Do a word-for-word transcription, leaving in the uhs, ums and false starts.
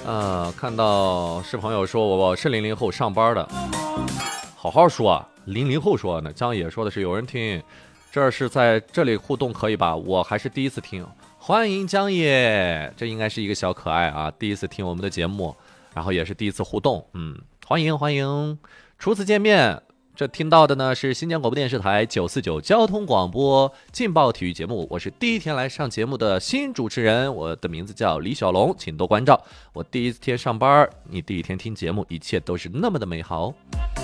呃，看到是朋友说我是零零后上班的，好好说啊，零零后说呢。江野说的是有人听，这是在这里互动可以吧？我还是第一次听，欢迎江野，这应该是一个小可爱啊，第一次听我们的节目，然后也是第一次互动，嗯，欢迎欢迎，初次见面。这听到的呢是新疆广播电视台九四九交通广播劲爆体育节目，我是第一天来上节目的新主持人，我的名字叫李小龙，请多关照。我第一天上班，你第一天听节目，一切都是那么的美好。